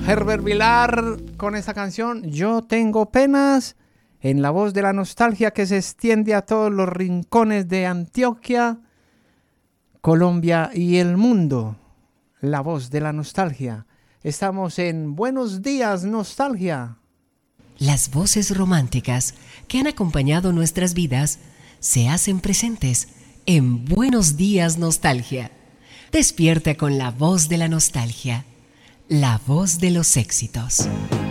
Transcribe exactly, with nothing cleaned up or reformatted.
Herbert Vilar con esta canción Yo tengo penas, en la voz de la nostalgia que se extiende a todos los rincones de Antioquia, Colombia y el mundo. La voz de la nostalgia. Estamos en Buenos Días, Nostalgia. Las voces románticas que han acompañado nuestras vidas se hacen presentes en Buenos Días, Nostalgia. Despierta con la voz de la nostalgia, la voz de los éxitos.